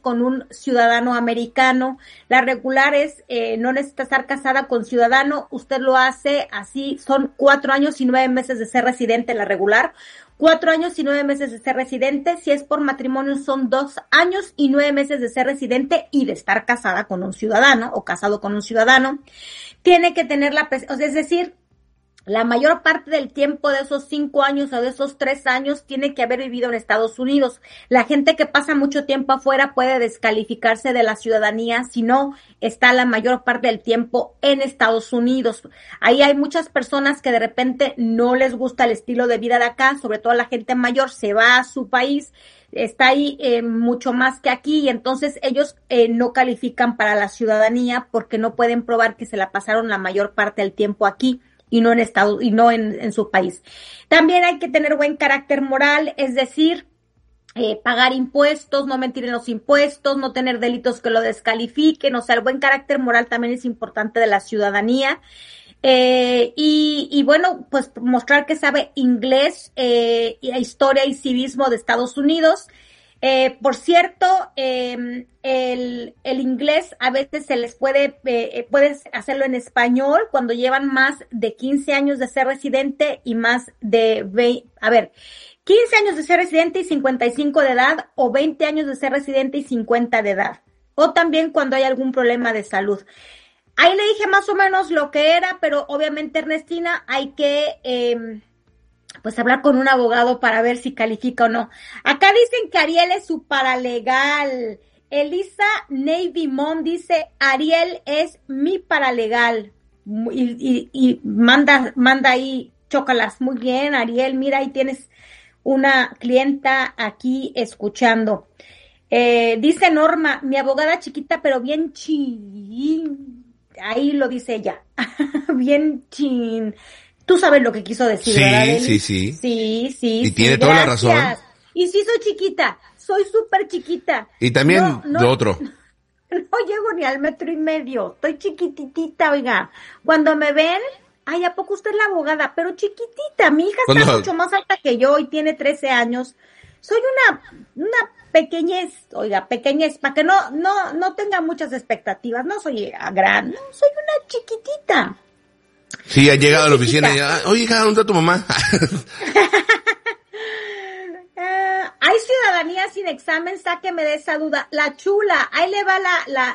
con un ciudadano americano. La regular es, no necesita estar casada con ciudadano, usted lo hace así, son 4 años y 9 meses de ser residente la regular. 4 años y 9 meses de ser residente, si es por matrimonio son 2 años y 9 meses de ser residente y de estar casada con un ciudadano o casado con un ciudadano. Tiene que tener o sea, es decir, la mayor parte del tiempo de esos 5 años o de esos 3 años tiene que haber vivido en Estados Unidos. La gente que pasa mucho tiempo afuera puede descalificarse de la ciudadanía si no está la mayor parte del tiempo en Estados Unidos. Ahí hay muchas personas que de repente no les gusta el estilo de vida de acá, sobre todo la gente mayor se va a su país, está ahí mucho más que aquí y entonces ellos no califican para la ciudadanía porque no pueden probar que se la pasaron la mayor parte del tiempo aquí y no en su país. También hay que tener buen carácter moral, es decir, pagar impuestos, no mentir en los impuestos, no tener delitos que lo descalifiquen, o sea, el buen carácter moral también es importante de la ciudadanía. Y bueno, pues mostrar que sabe inglés, historia y civismo de Estados Unidos. Por cierto, el inglés a veces se les puedes hacerlo en español cuando llevan más de 15 años de ser residente y más de 15 años de ser residente y 55 de edad o 20 años de ser residente y 50 de edad. O también cuando hay algún problema de salud. Ahí le dije más o menos lo que era, pero obviamente, Ernestina, hay que pues hablar con un abogado para ver si califica o no. Acá dicen que Ariel es su paralegal. Elisa Navy Mon dice, Ariel es mi paralegal. Y manda ahí, chócalas. Muy bien, Ariel, mira, ahí tienes una clienta aquí escuchando. Dice Norma, mi abogada chiquita, pero bien chin. Ahí lo dice ella. Bien chin. Tú sabes lo que quiso decir, ¿verdad, Eli? Sí. Sí. Tiene toda la razón. Y sí soy chiquita, soy súper chiquita. Y también lo otro. No llego ni al 1.5 metros, estoy chiquititita, oiga. Cuando me ven, ay, ¿a poco usted es la abogada? Pero chiquitita, mi hija está mucho más alta que yo y tiene 13 años. Soy una pequeñez, para que no tenga muchas expectativas. No soy gran, no, soy una chiquitita. Sí, ha llegado a la oficina y oye, hija, ¿dónde está tu mamá? Hay ciudadanía sin examen, sáqueme de esa duda. La chula, ahí le va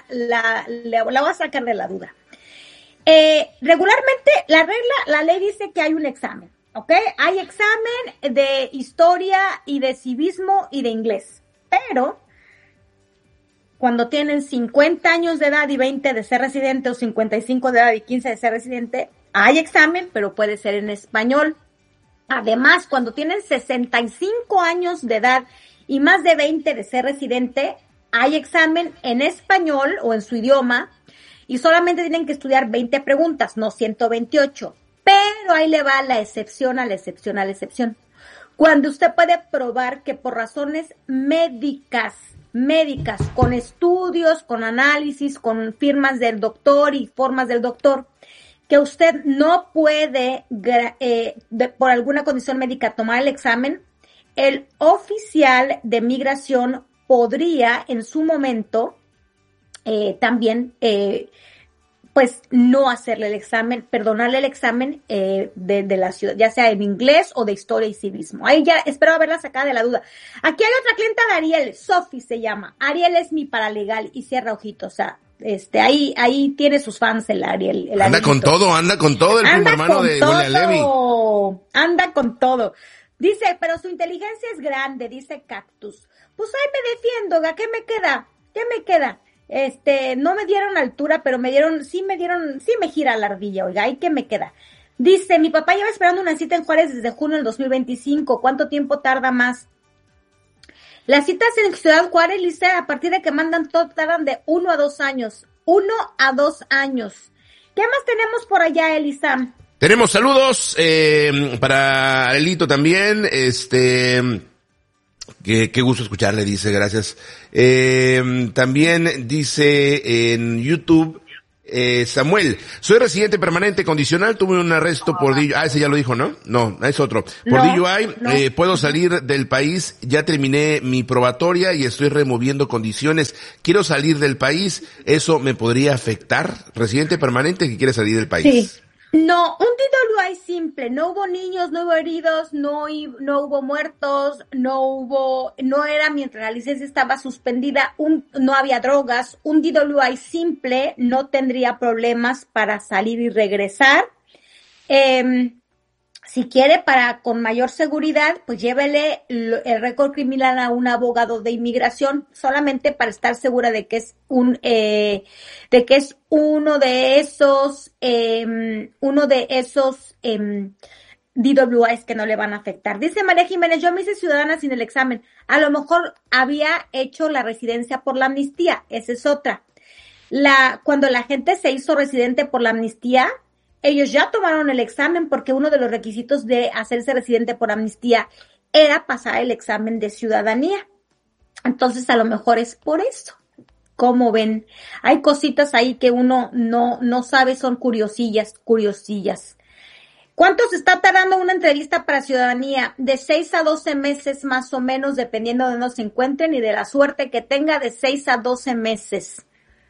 la voy a sacar de la duda. Regularmente, la ley dice que hay un examen, ¿ok? Hay examen de historia y de civismo y de inglés, pero cuando tienen 50 años de edad y 20 de ser residente o 55 de edad y 15 de ser residente, hay examen, pero puede ser en español. Además, cuando tienen 65 años de edad y más de 20 de ser residente, hay examen en español o en su idioma y solamente tienen que estudiar 20 preguntas, no 128. Pero ahí le va la excepción a la excepción a la excepción. Cuando usted puede probar que por razones médicas, con estudios, con análisis, con firmas del doctor y formas del doctor, que usted no puede, por alguna condición médica, tomar el examen, el oficial de migración podría en su momento también, pues no hacerle el examen, perdonarle el examen de la ciudad, ya sea en inglés o de historia y civismo. Ahí ya espero haberla sacado de la duda. Aquí hay otra clienta de Ariel, Sophie se llama. Ariel es mi paralegal y cierra ojitos, o sea, ahí tiene sus fans el Ariel. Anda con todo el primo hermano de Doña Levi. Anda con todo. Dice, pero su inteligencia es grande, dice Cactus. Pues ahí me defiendo, ¿qué me queda? No me dieron altura, pero sí me gira la ardilla, oiga, ¿y qué me queda? Dice, mi papá lleva esperando una cita en Juárez desde junio del 2025, ¿cuánto tiempo tarda más? Las citas en Ciudad Juárez, Lisa, a partir de que mandan todo, tardan de 1 a 2 años. 1 a 2 años. ¿Qué más tenemos por allá, Elisa? Tenemos saludos, para Arelito también, qué gusto escucharle, dice, gracias. También dice en YouTube, Samuel, soy residente permanente condicional, tuve un arresto por DUI. Ese ya lo dijo, ¿no? No, es otro. Por DUI, puedo salir del país, ya terminé mi probatoria y estoy removiendo condiciones. Quiero salir del país, ¿eso me podría afectar? Residente permanente que quiere salir del país. Sí. No, un DWI simple, no hubo niños, no hubo heridos, no hubo muertos, no era mientras la licencia estaba suspendida, no había drogas, un DWI simple no tendría problemas para salir y regresar. Si quiere con mayor seguridad, pues llévele el récord criminal a un abogado de inmigración, solamente para estar segura de que es uno de esos DWIs que no le van a afectar. Dice María Jiménez, yo me hice ciudadana sin el examen. A lo mejor había hecho la residencia por la amnistía. Esa es otra. Cuando la gente se hizo residente por la amnistía, ellos ya tomaron el examen porque uno de los requisitos de hacerse residente por amnistía era pasar el examen de ciudadanía. Entonces, a lo mejor es por eso. ¿Cómo ven? Hay cositas ahí que uno no sabe, son curiosillas. ¿Cuánto se está tardando una entrevista para ciudadanía? De 6 a 12 meses más o menos, dependiendo de dónde se encuentren y de la suerte que tenga, de 6 a 12 meses.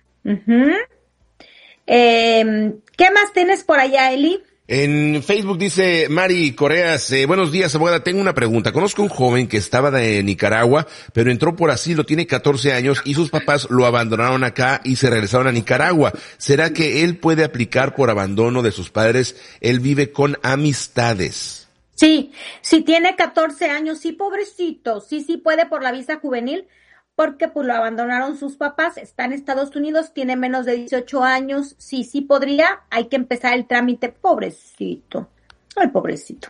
¿Qué más tienes por allá, Eli? En Facebook dice Mari Correas, buenos días, abogada, tengo una pregunta. Conozco un joven que estaba de Nicaragua, pero entró por asilo, tiene 14 años y sus papás lo abandonaron acá y se regresaron a Nicaragua. ¿Será que él puede aplicar por abandono de sus padres? Él vive con amistades. Sí, si tiene 14 años, sí, pobrecito, sí puede por la visa juvenil, porque pues lo abandonaron sus papás, está en Estados Unidos, tiene menos de 18 años, sí podría, hay que empezar el trámite, pobrecito, ay, pobrecito.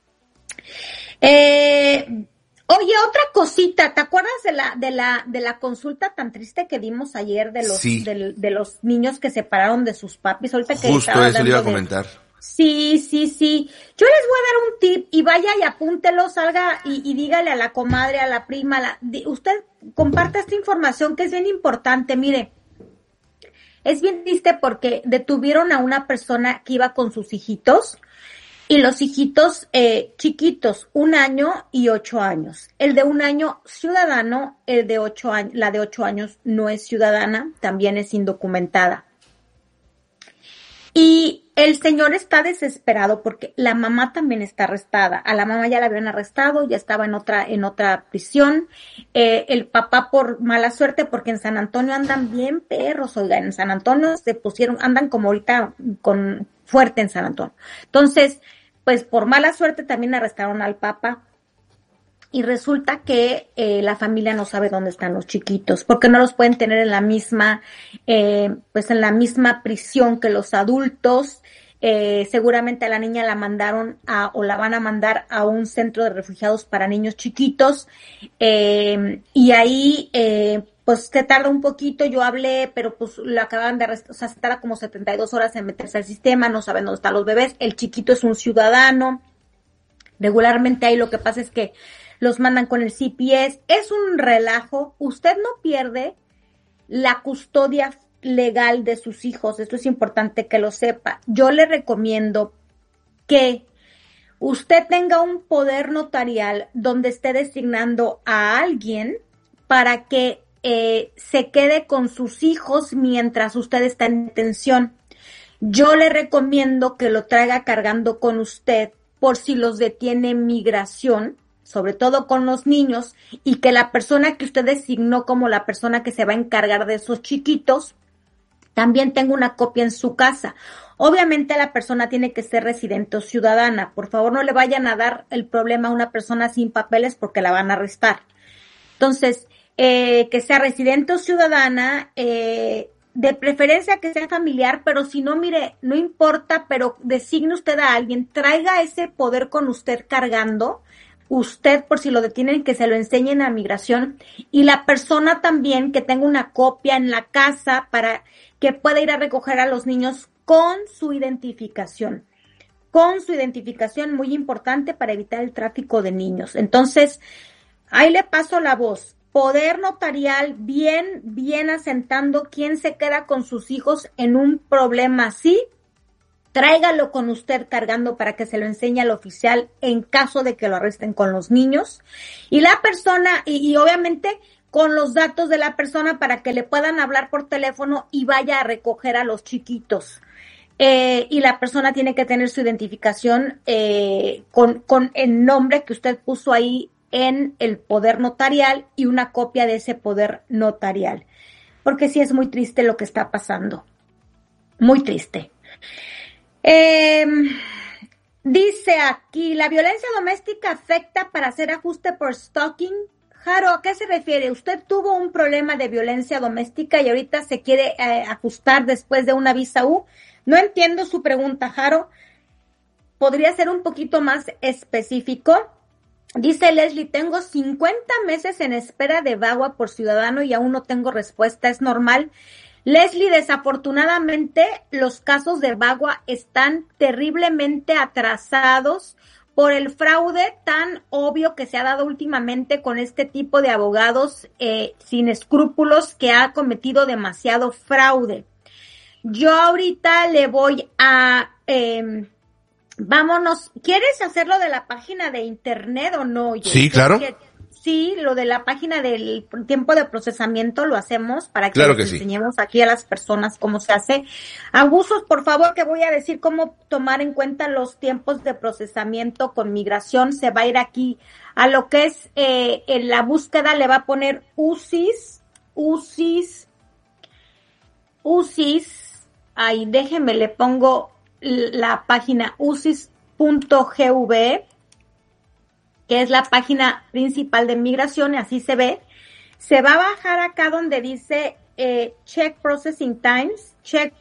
Oye, otra cosita, ¿te acuerdas de la consulta tan triste que dimos ayer de los, de los niños que se separaron de sus papis? Ahorita que justo eso le iba a comentar. Sí. Yo les voy a dar un tip y vaya y apúntelo, salga y dígale a la comadre, a la prima, usted comparte esta información que es bien importante. Mire, es bien triste porque detuvieron a una persona que iba con sus hijitos y los hijitos chiquitos, 1 año y 8 años. El de 1 año ciudadano, el de 8 años, la de 8 años no es ciudadana, también es indocumentada. Y el señor está desesperado porque la mamá también está arrestada. A la mamá ya la habían arrestado, ya estaba en otra prisión. El papá por mala suerte, porque en San Antonio andan bien perros, oigan, en San Antonio andan como ahorita fuerte en San Antonio. Entonces, pues por mala suerte también arrestaron al papá. Y resulta que la familia no sabe dónde están los chiquitos, porque no los pueden tener en la misma prisión que los adultos. Seguramente a la niña la mandaron o la van a mandar a un centro de refugiados para niños chiquitos. Y ahí, pues se tarda un poquito, yo hablé, pero pues lo acaban de arrestar, o sea, se tarda como 72 horas en meterse al sistema, no saben dónde están los bebés. El chiquito es un ciudadano. Regularmente ahí lo que pasa es que los mandan con el CPS, es un relajo, usted no pierde la custodia legal de sus hijos, esto es importante que lo sepa. Yo le recomiendo que usted tenga un poder notarial donde esté designando a alguien para que se quede con sus hijos mientras usted está en detención. Yo le recomiendo que lo traiga cargando con usted por si los detiene migración, sobre todo con los niños, y que la persona que usted designó como la persona que se va a encargar de esos chiquitos, también tenga una copia en su casa. Obviamente la persona tiene que ser residente o ciudadana. Por favor, no le vayan a dar el problema a una persona sin papeles porque la van a arrestar. Entonces, que sea residente o ciudadana, de preferencia que sea familiar, pero si no, mire, no importa, pero designe usted a alguien, traiga ese poder con usted cargando, usted por si lo detienen, que se lo enseñen a migración, y la persona también que tenga una copia en la casa para que pueda ir a recoger a los niños con su identificación. Con su identificación, muy importante para evitar el tráfico de niños. Entonces, ahí le paso la voz. poder notarial, bien asentando quién se queda con sus hijos en un problema así. Tráigalo con usted cargando para que se lo enseñe al oficial en caso de que lo arresten con los niños. Y la persona, y obviamente con los datos de la persona para que le puedan hablar por teléfono y vaya a recoger a los chiquitos. Y la persona tiene que tener su identificación con el nombre que usted puso ahí en el poder notarial y una copia de ese poder notarial. Porque sí es muy triste lo que está pasando. Muy triste. Dice aquí, ¿la violencia doméstica afecta para hacer ajuste por stalking? Jaro, ¿a qué se refiere? ¿Usted tuvo un problema de violencia doméstica y ahorita se quiere ajustar después de una visa U? No entiendo su pregunta, Jaro. ¿Podría ser un poquito más específico? Dice Leslie, tengo 50 meses en espera de VAWA por ciudadano y aún no tengo respuesta. ¿Es normal? Leslie, desafortunadamente los casos de VAWA están terriblemente atrasados por el fraude tan obvio que se ha dado últimamente con este tipo de abogados sin escrúpulos que ha cometido demasiado fraude. Yo ahorita le voy a... vámonos, ¿quieres hacerlo de la página de internet o no? Sí, claro. Sí, lo de la página del tiempo de procesamiento lo hacemos para que claro les enseñemos aquí a las personas cómo se hace. Abusos, por favor, que voy a decir cómo tomar en cuenta los tiempos de procesamiento con migración. Se va a ir aquí a lo que es en la búsqueda, le va a poner UCIS. Ahí déjenme, le pongo la página ucis.gv, que es la página principal de migración, y así se ve. Se va a bajar acá donde dice Check Processing Times,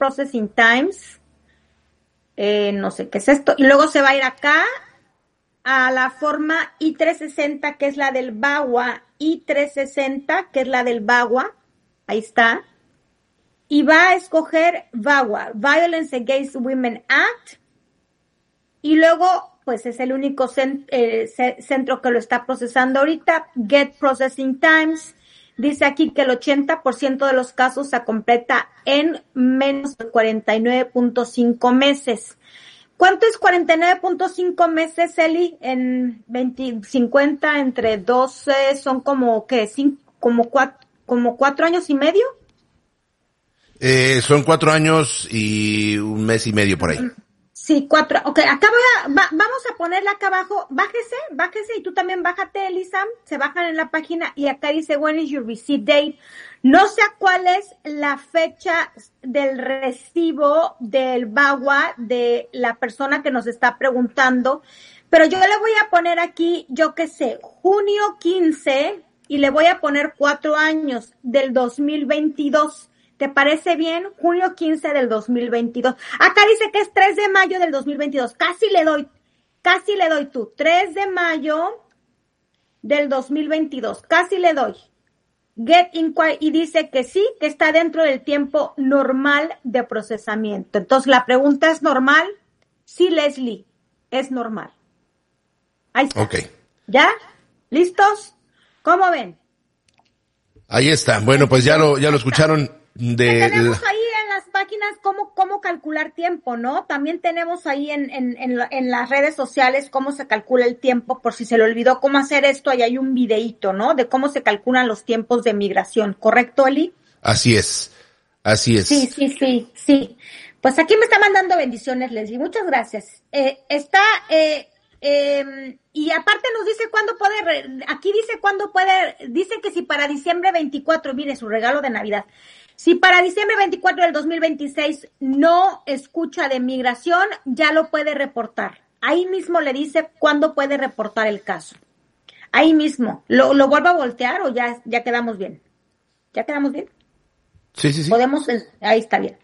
no sé qué es esto, y luego se va a ir acá a la forma I-360, que es la del VAWA, I-360, que es la del VAWA, ahí está, y va a escoger VAWA, Violence Against Women Act, y luego pues es el único centro que lo está procesando ahorita. Get Processing Times. Dice aquí que el 80% de los casos se completa en menos de 49.5 meses. ¿Cuánto es 49.5 meses, Eli? En 50 entre 12 son como, ¿qué? Como 4 años y medio. Son 4 años y un mes y medio por ahí. Sí, 4. Ok, acá vamos a ponerla acá abajo. Bájese y tú también bájate, Elisa. Se bajan en la página y acá dice when is your receipt date. No sé cuál es la fecha del recibo del VAWA de la persona que nos está preguntando, pero yo le voy a poner aquí, yo qué sé, junio 15 y le voy a poner 4 años del 2022. ¿Te parece bien? Junio 15 del 2022. Acá dice que es 3 de mayo del 2022. Casi le doy tú. 3 de mayo del 2022. Casi le doy. Get Inquiry y dice que sí, que está dentro del tiempo normal de procesamiento. Entonces, la pregunta es normal. Sí, Leslie, es normal. Ahí está. Ok. ¿Ya? ¿Listos? ¿Cómo ven? Ahí está. Bueno, pues ya lo escucharon. Tenemos ahí en las páginas cómo calcular tiempo, ¿no? También tenemos ahí en las redes sociales cómo se calcula el tiempo, por si se le olvidó cómo hacer esto, ahí hay un videíto, ¿no? De cómo se calculan los tiempos de migración, ¿correcto, Eli? Así es. Sí. Pues aquí me está mandando bendiciones, Leslie, muchas gracias. Y aparte nos dice dice que si para diciembre 24, mire su regalo de Navidad, si para diciembre 24 del 2026 no escucha de migración, ya lo puede reportar. Ahí mismo le dice cuándo puede reportar el caso. Ahí mismo. ¿Lo vuelvo a voltear o ya quedamos bien? ¿Ya quedamos bien? Sí. Ahí está bien.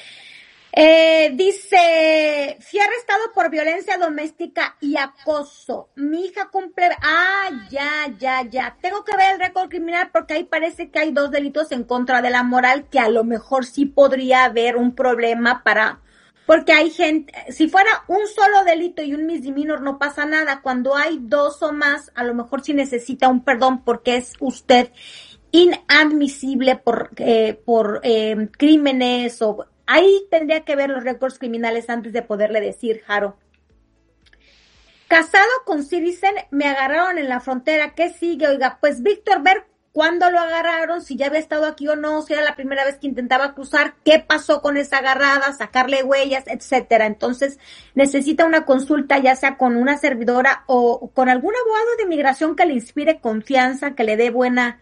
Dice, fui arrestado por violencia doméstica y acoso. Mi hija cumple... ya. Tengo que ver el récord criminal porque ahí parece que hay 2 delitos en contra de la moral que a lo mejor sí podría haber un problema para Porque hay gente, si fuera un solo delito y un misdemeanor no pasa nada. Cuando hay 2 o más, a lo mejor sí necesita un perdón porque es usted inadmisible por crímenes o ahí tendría que ver los récords criminales antes de poderle decir, Jaro. Casado con Citizen, me agarraron en la frontera. ¿Qué sigue? Oiga, pues Víctor, ver cuándo lo agarraron, si ya había estado aquí o no, si era la primera vez que intentaba cruzar, qué pasó con esa agarrada, sacarle huellas, etcétera. Entonces, necesita una consulta ya sea con una servidora o con algún abogado de migración que le inspire confianza, que le dé buena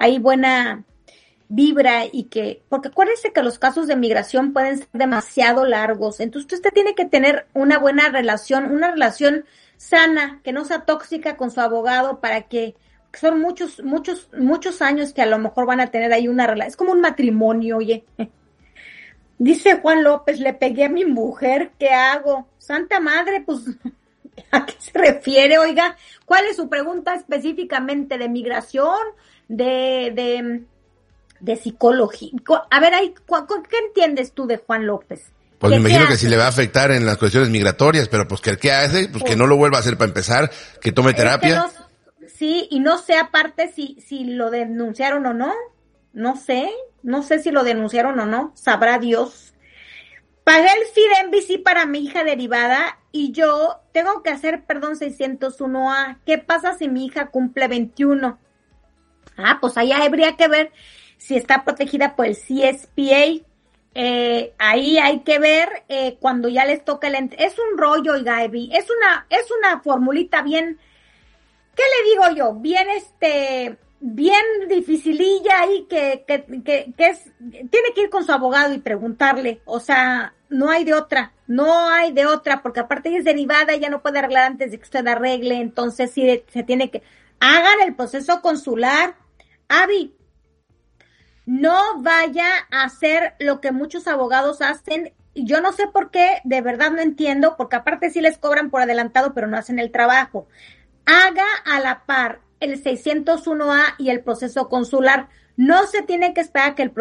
vibra y porque acuérdense que los casos de migración pueden ser demasiado largos. Entonces, usted tiene que tener una buena relación, una relación sana, que no sea tóxica con su abogado para que son muchos años que a lo mejor van a tener ahí una relación. Es como un matrimonio, oye. Dice Juan López, le pegué a mi mujer, ¿qué hago? Santa madre, pues, ¿a qué se refiere, oiga? ¿Cuál es su pregunta específicamente? ¿De migración? ¿De psicología? A ver, ahí, ¿qué entiendes tú de Juan López? Pues me imagino que sí le va a afectar en las cuestiones migratorias, pero pues ¿qué hace? Pues que no lo vuelva a hacer para empezar, que tome terapia. Sí, y no sé aparte si lo denunciaron o no. No sé si lo denunciaron o no. Sabrá Dios. Pagué el fee de NBC para mi hija derivada y yo tengo que hacer perdón 601A. ¿Qué pasa si mi hija cumple 21? Pues ahí habría que ver si está protegida por el CSPA. Ahí hay que ver cuando ya les toca es un rollo, y Gaby, es una formulita bien, ¿qué le digo yo? Bien dificililla ahí que tiene que ir con su abogado y preguntarle, o sea, no hay de otra, porque aparte ella es derivada, ella no puede arreglar antes de que usted arregle, entonces sí se tiene que, hagan el proceso consular. Abby, no vaya a hacer lo que muchos abogados hacen. Yo no sé por qué, de verdad no entiendo, porque aparte sí les cobran por adelantado, pero no hacen el trabajo. Haga a la par el 601A y el proceso consular. No se tiene que esperar a que el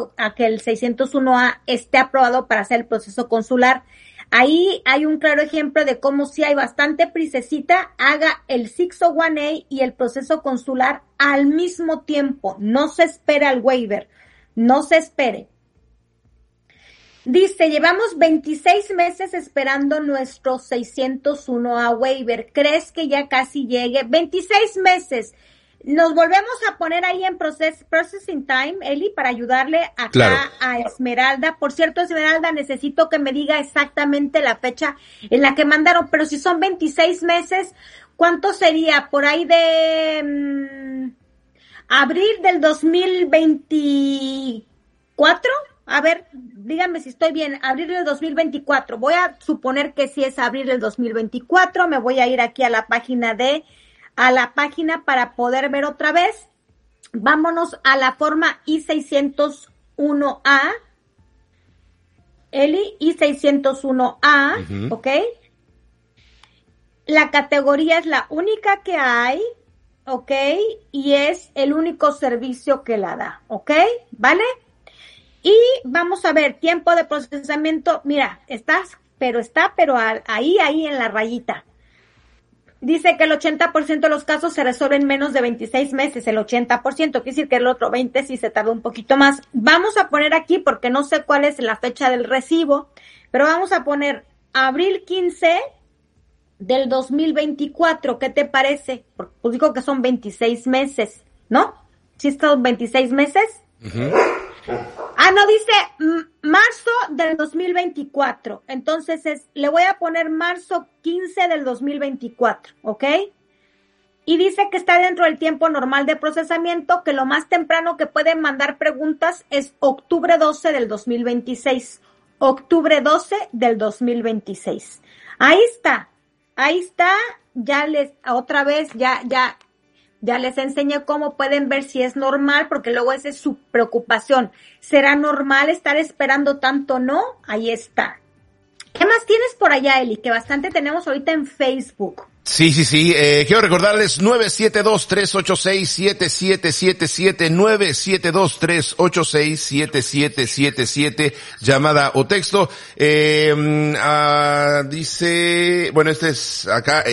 601A esté aprobado para hacer el proceso consular. Ahí hay un claro ejemplo de cómo si hay bastante prisecita, haga el 601A y el proceso consular al mismo tiempo. No se espere al waiver. No se espere. Dice, llevamos 26 meses esperando nuestro 601A waiver. ¿Crees que ya casi llegue? 26 meses. Nos volvemos a poner ahí en processing time, Eli, para ayudarle acá claro. A Esmeralda. Por cierto, Esmeralda, necesito que me diga exactamente la fecha en la que mandaron, pero si son 26 meses, ¿cuánto sería? Por ahí de abril del 2024. A ver, díganme si estoy bien. Abril del 2024. Voy a suponer que sí es abril del 2024. Me voy a ir aquí a la página para poder ver otra vez. Vámonos a la forma I-601A. Eli, I-601A, ¿ok? La categoría es la única que hay, ¿ok? Y es el único servicio que la da, ¿ok? ¿Vale? Y vamos a ver, tiempo de procesamiento. Mira, está ahí en la rayita. Dice que el 80% de los casos se resuelven en menos de 26 meses, el 80%, quiere decir que el otro 20% sí se tarda un poquito más. Vamos a poner aquí, porque no sé cuál es la fecha del recibo, pero vamos a poner abril 15 del 2024, ¿qué te parece? Porque pues digo que son 26 meses, ¿no? ¿Sí están 26 meses? Uh-huh. No, dice marzo del 2024. Entonces le voy a poner marzo 15 del 2024, ¿ok? Y dice que está dentro del tiempo normal de procesamiento, que lo más temprano que pueden mandar preguntas es octubre 12 del 2026. Octubre 12 del 2026. Ahí está. Ya les enseñé cómo pueden ver si es normal, porque luego esa es su preocupación. ¿Será normal estar esperando tanto? No, ahí está. ¿Qué más tienes por allá, Eli? Que bastante tenemos ahorita en Facebook. Sí, sí, sí. Quiero recordarles 972-386-7777, 972-386-7777, llamada o texto. Dice, bueno, este es acá,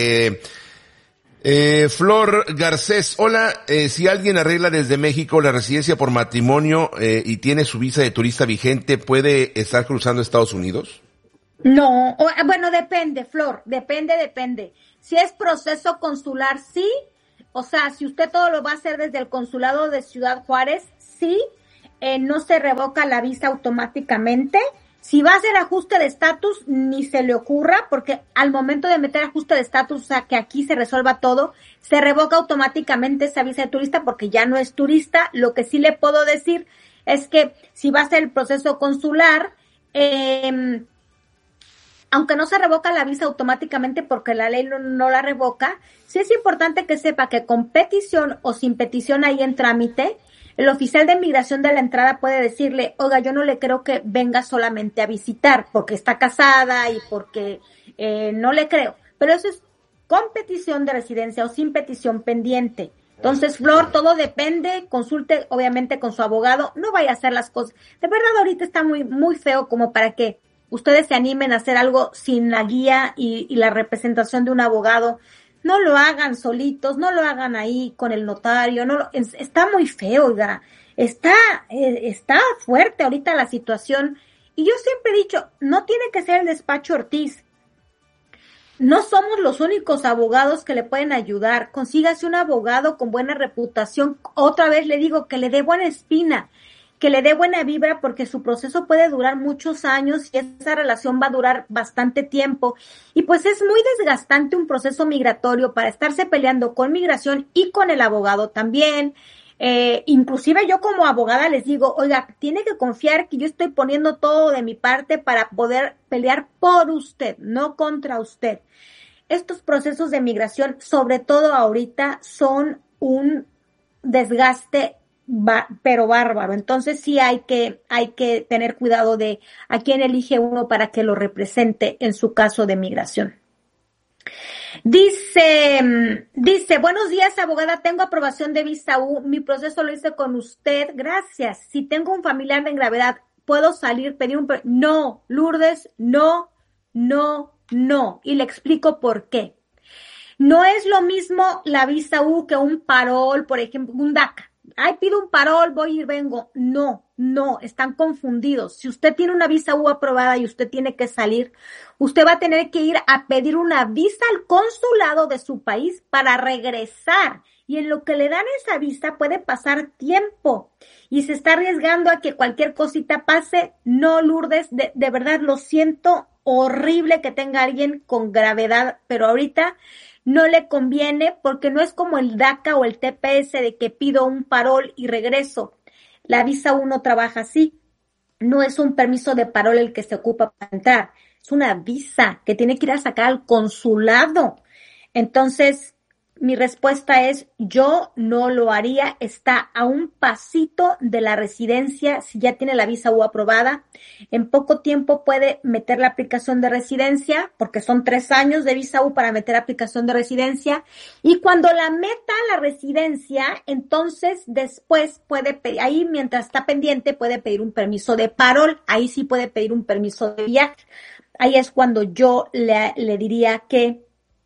Flor Garcés, hola, si alguien arregla desde México la residencia por matrimonio y tiene su visa de turista vigente, ¿puede estar cruzando Estados Unidos? No, bueno, depende, Flor, depende. Si es proceso consular, sí. O sea, si usted todo lo va a hacer desde el consulado de Ciudad Juárez, sí. No se revoca la visa automáticamente. Si va a hacer ajuste de estatus, ni se le ocurra, porque al momento de meter ajuste de estatus, o sea, que aquí se resuelva todo, se revoca automáticamente esa visa de turista porque ya no es turista. Lo que sí le puedo decir es que si va a ser el proceso consular, aunque no se revoca la visa automáticamente porque la ley no la revoca, sí es importante que sepa que con petición o sin petición ahí en trámite, el oficial de migración de la entrada puede decirle, oiga, yo no le creo que venga solamente a visitar porque está casada y porque no le creo. Pero eso es con petición de residencia o sin petición pendiente. Entonces, Flor, todo depende, consulte obviamente con su abogado, no vaya a hacer las cosas. De verdad, ahorita está muy feo como para que ustedes se animen a hacer algo sin la guía y la representación de un abogado. No lo hagan solitos, no lo hagan ahí con el notario, está muy feo, oiga, está fuerte ahorita la situación. Y yo siempre he dicho, no tiene que ser el despacho Ortiz. No somos los únicos abogados que le pueden ayudar. Consígase un abogado con buena reputación. Otra vez le digo que le dé buena espina, que le dé buena vibra, porque su proceso puede durar muchos años y esa relación va a durar bastante tiempo. Y pues es muy desgastante un proceso migratorio para estarse peleando con migración y con el abogado también. Inclusive yo como abogada les digo, oiga, tiene que confiar que yo estoy poniendo todo de mi parte para poder pelear por usted, no contra usted. Estos procesos de migración, sobre todo ahorita, son un desgaste pero bárbaro. Entonces sí hay que tener cuidado de a quién elige uno para que lo represente en su caso de migración. Dice, buenos días, abogada, tengo aprobación de visa U, mi proceso lo hice con usted, gracias. Si tengo un familiar de gravedad, ¿puedo salir, pedir No, Lourdes, no. Y le explico por qué. No es lo mismo la visa U que un parol, por ejemplo, un DACA. Ay, pido un parol, voy y vengo. No, están confundidos. Si usted tiene una visa U aprobada y usted tiene que salir, usted va a tener que ir a pedir una visa al consulado de su país para regresar. Y en lo que le dan esa visa puede pasar tiempo. Y se está arriesgando a que cualquier cosita pase. No, Lourdes, de verdad lo siento, horrible que tenga alguien con gravedad, pero ahorita no le conviene porque no es como el DACA o el TPS de que pido un parol y regreso. La visa U no trabaja así. No es un permiso de parol el que se ocupa para entrar. Es una visa que tiene que ir a sacar al consulado. Entonces, mi respuesta es, yo no lo haría. Está a un pasito de la residencia si ya tiene la visa U aprobada. En poco tiempo puede meter la aplicación de residencia, porque son 3 años de visa U para meter aplicación de residencia. Y cuando la meta la residencia, entonces después puede pedir, ahí mientras está pendiente puede pedir un permiso de parol. Ahí sí puede pedir un permiso de viaje. Ahí es cuando yo le diría que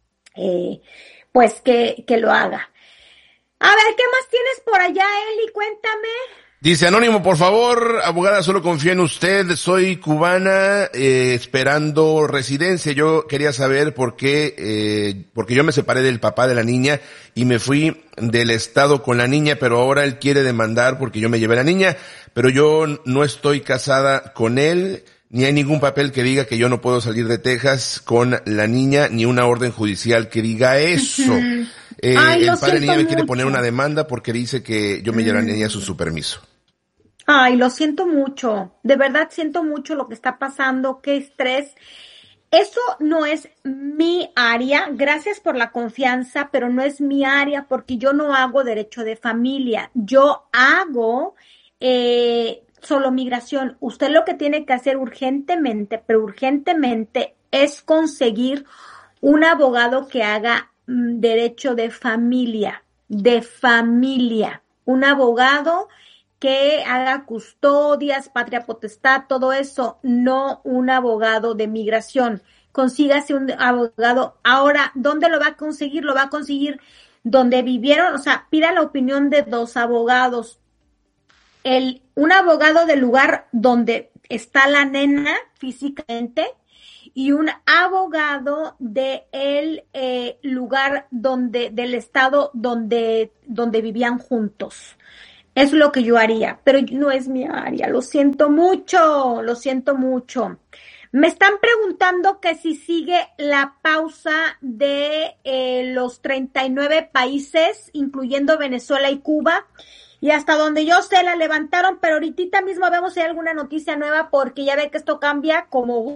pues que lo haga. A ver, ¿qué más tienes por allá, Eli? Cuéntame. Dice Anónimo, por favor, abogada, solo confío en usted, soy cubana, esperando residencia. Yo quería saber porque yo me separé del papá de la niña y me fui del estado con la niña, pero ahora él quiere demandar porque yo me llevé a la niña, pero yo no estoy casada con él, ni hay ningún papel que diga que yo no puedo salir de Texas con la niña, ni una orden judicial que diga eso. Ay, el padre de niña me quiere mucho. poner una demanda porque dice que yo me llevé a la niña sin su permiso. Ay, lo siento mucho. De verdad siento mucho lo que está pasando. Qué estrés. Eso no es mi área. Gracias por la confianza, pero no es mi área porque yo no hago derecho de familia. Yo hago solo migración. Usted lo que tiene que hacer urgentemente, pero urgentemente, es conseguir un abogado que haga derecho de familia, un abogado que haga custodias, patria potestad, todo eso, no un abogado de migración. Consígase un abogado. Ahora, ¿dónde lo va a conseguir? Lo va a conseguir donde vivieron, o sea, pida la opinión de 2 abogados. Un abogado del lugar donde está la nena físicamente y un abogado del lugar del estado donde vivían juntos. Es lo que yo haría, pero no es mi área, lo siento mucho. Me están preguntando que si sigue la pausa de los 39 países, incluyendo Venezuela y Cuba. Y hasta donde yo sé la levantaron, pero ahorita mismo vemos si hay alguna noticia nueva porque ya ve que esto cambia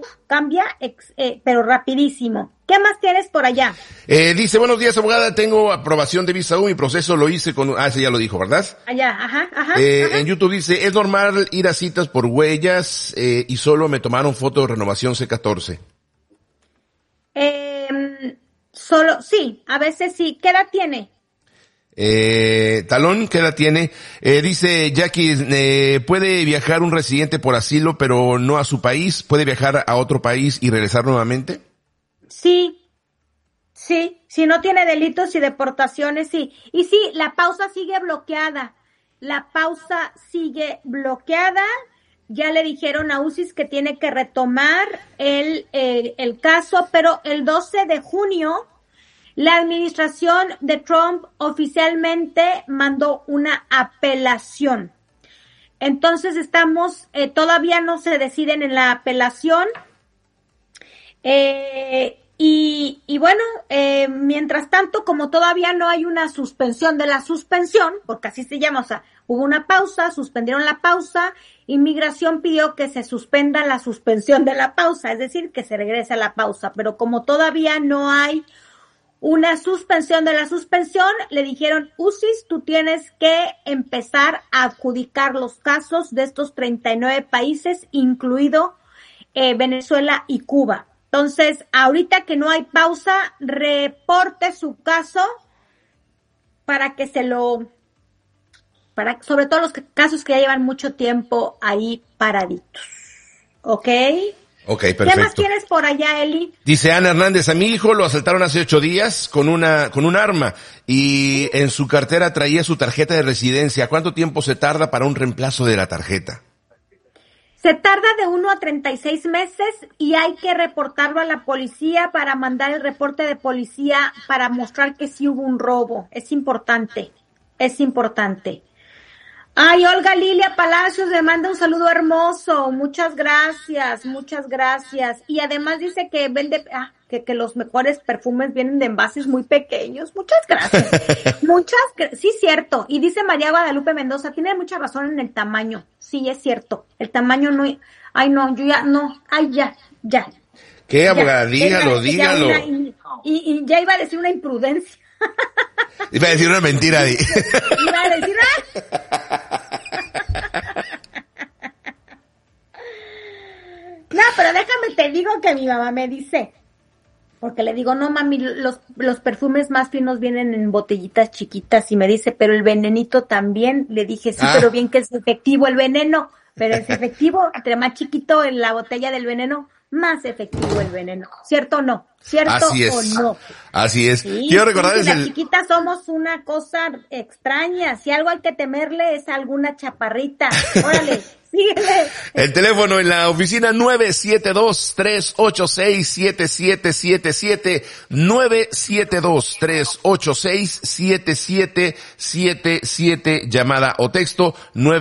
pero rapidísimo. ¿Qué más tienes por allá? Dice, buenos días, abogada, tengo aprobación de visa U, mi proceso lo hice con... ese ya lo dijo, ¿verdad? Allá, ajá. En YouTube dice, es normal ir a citas por huellas y solo me tomaron foto de renovación C14. Sí, a veces sí. ¿Qué edad tiene? Talón, ¿qué edad tiene? Dice Jackie, ¿puede viajar un residente por asilo pero no a su país? ¿Puede viajar a otro país y regresar nuevamente? Sí, si no tiene delitos y deportaciones, sí. Y sí, la pausa sigue bloqueada. Ya le dijeron a UCIS que tiene que retomar el caso, pero el 12 de junio la administración de Trump oficialmente mandó una apelación. Entonces todavía no se deciden en la apelación. Y bueno, mientras tanto, como todavía no hay una suspensión de la suspensión, porque así se llama, o sea, hubo una pausa, suspendieron la pausa, Inmigración pidió que se suspenda la suspensión de la pausa, es decir, que se regrese a la pausa, pero como todavía no hay una suspensión de la suspensión, le dijeron, UCIS, tú tienes que empezar a adjudicar los casos de estos 39 países, incluido Venezuela y Cuba. Entonces, ahorita que no hay pausa, reporte su caso sobre todo los casos que ya llevan mucho tiempo ahí paraditos. ¿Ok? Ok, perfecto. ¿Qué más tienes por allá, Eli? Dice Ana Hernández, a mi hijo lo asaltaron hace 8 días con un arma y en su cartera traía su tarjeta de residencia. ¿Cuánto tiempo se tarda para un reemplazo de la tarjeta? Se tarda de 1 a 36 meses y hay que reportarlo a la policía para mandar el reporte de policía para mostrar que sí hubo un robo. Es importante. Ay, Olga Lilia Palacios le manda un saludo hermoso. Muchas gracias. Y además dice que vende, que los mejores perfumes vienen de envases muy pequeños. Muchas gracias. Sí, cierto. Y dice María Guadalupe Mendoza, tiene mucha razón en el tamaño. Sí, es cierto. El tamaño no, ya. ¿Qué, abogada? Dígalo. Y ya iba a decir una imprudencia. Iba a decir una mentira. Iba a decir, No, pero déjame te digo que mi mamá me dice, porque le digo, no mami, los perfumes más finos vienen en botellitas chiquitas, y me dice, pero el venenito también. Le dije, sí, pero bien que es efectivo el veneno, pero es efectivo, entre más chiquito en la botella del veneno, más efectivo el veneno. ¿Cierto o no? ¿Cierto o no? Así es. Sí, Quiero recordarles las chiquitas somos una cosa extraña. Si algo hay que temerle es alguna chaparrita. Órale, síguele. El teléfono en la oficina 972-386-7777, 972-386-7777, llamada o texto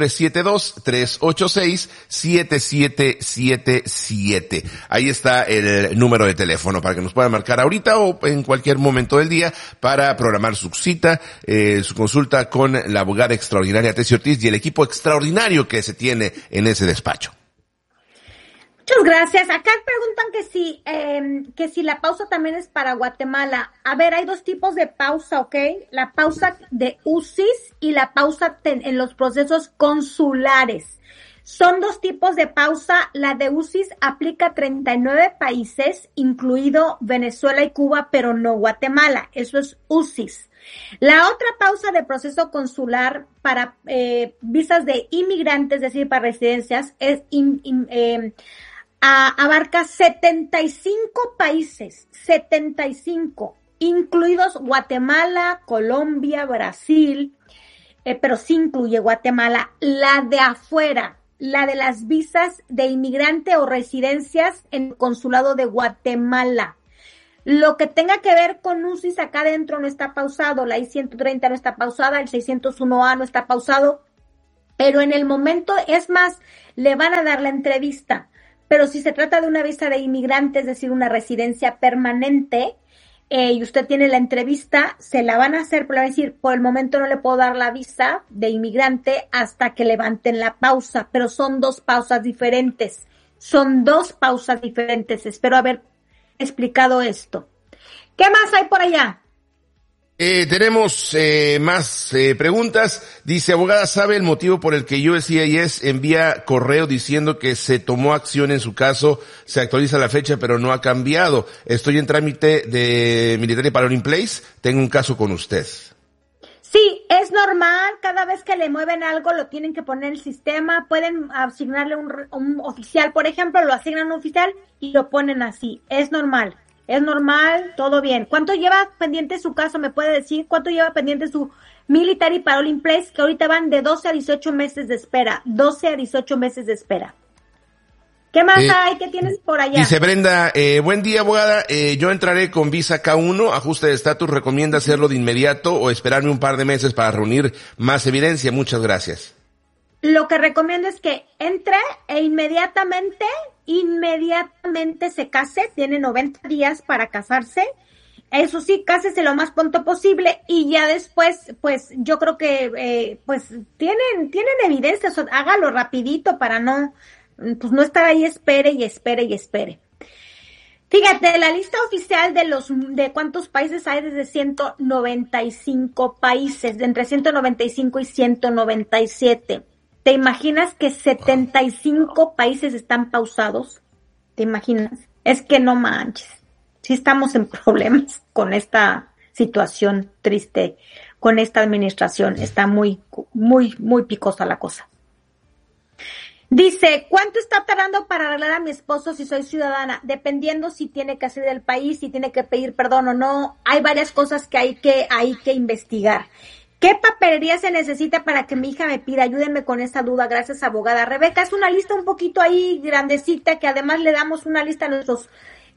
972-386-7777. Ahí está el número de teléfono para que nos puedan marcar ahorita o en cualquier momento del día para programar su cita, su consulta con la abogada extraordinaria Tessie Ortiz y el equipo extraordinario que se tiene en ese despacho. Muchas gracias. Acá preguntan que si la pausa también es para Guatemala. A ver, hay 2 tipos de pausa, ¿ok? La pausa de UCIS y la pausa en los procesos consulares. Son 2 tipos de pausa. La de UCIS aplica a 39 países, incluido Venezuela y Cuba, pero no Guatemala. Eso es UCIS. La otra pausa de proceso consular para visas de inmigrantes, es decir, para residencias, abarca 75 países, 75, incluidos Guatemala, Colombia, Brasil, pero sí incluye Guatemala. La de afuera, la de las visas de inmigrante o residencias en el consulado de Guatemala. Lo que tenga que ver con UCIS acá adentro no está pausado, la I-130 no está pausada, el 601A no está pausado, pero en el momento, es más, le van a dar la entrevista. Pero si se trata de una visa de inmigrante, es decir, una residencia permanente, y usted tiene la entrevista, se la van a hacer, pero van a decir, por el momento no le puedo dar la visa de inmigrante hasta que levanten la pausa, pero son 2 pausas diferentes. Son 2 pausas diferentes. Espero haber explicado esto. ¿Qué más hay por allá? Tenemos más preguntas. Dice, abogada, ¿sabe el motivo por el que USCIS envía correo diciendo que se tomó acción en su caso? Se actualiza la fecha, pero no ha cambiado. Estoy en trámite de Military Parole in Place. Tengo un caso con usted. Sí, es normal. Cada vez que le mueven algo, lo tienen que poner en el sistema. Pueden asignarle un oficial, por ejemplo, lo asignan a un oficial y lo ponen así. Es normal. Es normal, todo bien. ¿Cuánto lleva pendiente su caso? ¿Me puede decir cuánto lleva pendiente su Military Parole in Place? Que ahorita van de 12 a 18 meses de espera. 12 a 18 meses de espera. ¿Qué más hay? ¿Qué tienes por allá? Dice Brenda, buen día, abogada. Yo entraré con visa K1, ajuste de estatus. ¿Recomienda hacerlo de inmediato o esperarme un par de meses para reunir más evidencia? Muchas gracias. Lo que recomiendo es que entre e inmediatamente se case. Tiene 90 días para casarse. Eso sí, cásese lo más pronto posible y ya después, pues yo creo que pues tienen evidencia, hágalo rapidito para no estar ahí espere. Fíjate, la lista oficial de cuántos países hay desde 195 países, de entre 195 y 197. ¿Te imaginas que 75 países están pausados? ¿Te imaginas? Es que no manches. Sí estamos en problemas con esta situación triste, con esta administración. Está muy, muy, muy picosa la cosa. Dice, ¿cuánto está tardando para arreglar a mi esposo si soy ciudadana? Dependiendo si tiene que salir del país, si tiene que pedir perdón o no. Hay varias cosas que hay que investigar. ¿Qué papelería se necesita para que mi hija me pida? Ayúdenme con esta duda. Gracias, abogada. Rebeca, es una lista un poquito ahí grandecita, que además le damos una lista a nuestros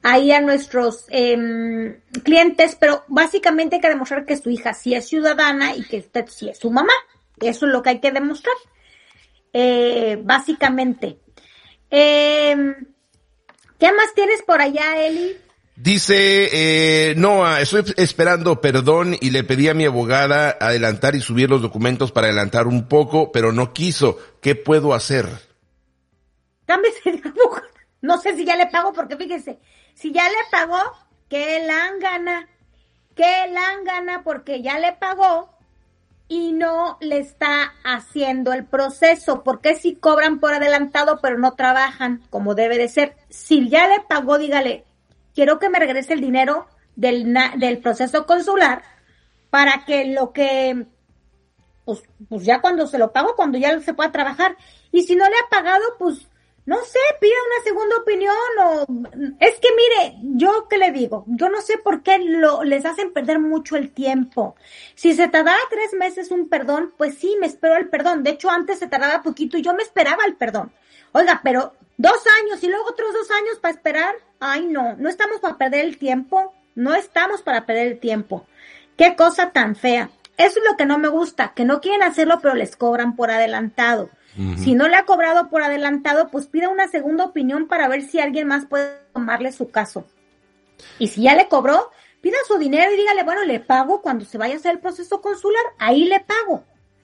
clientes, pero básicamente hay que demostrar que su hija sí es ciudadana y que usted sí es su mamá. Eso es lo que hay que demostrar. Básicamente. ¿Qué más tienes por allá, Eli? Dice, Noa, estoy esperando perdón y le pedí a mi abogada adelantar y subir los documentos para adelantar un poco, pero no quiso. ¿Qué puedo hacer? Cámbiese de abogada. No sé si ya le pagó, porque fíjese, si ya le pagó, que lángana, porque ya le pagó y no le está haciendo el proceso, porque si cobran por adelantado, pero no trabajan como debe de ser. Si ya le pagó, dígale, quiero que me regrese el dinero del proceso consular para que pues ya cuando se lo pago, cuando ya se pueda trabajar. Y si no le ha pagado, pues, no sé, pida una segunda opinión es que mire, yo qué le digo, yo no sé por qué les hacen perder mucho el tiempo. Si se tardaba 3 meses un perdón, pues sí, me espero el perdón. De hecho, antes se tardaba poquito y yo me esperaba el perdón. Oiga, pero 2 años y luego otros 2 años para esperar. Ay, no estamos para perder el tiempo. No estamos para perder el tiempo. Qué cosa tan fea. Eso es lo que no me gusta, que no quieren hacerlo, pero les cobran por adelantado. Uh-huh. Si no le ha cobrado por adelantado, pues pida una segunda opinión para ver si alguien más puede tomarle su caso. Y si ya le cobró, pida su dinero y dígale, bueno, le pago cuando se vaya a hacer el proceso consular. Ahí le pago.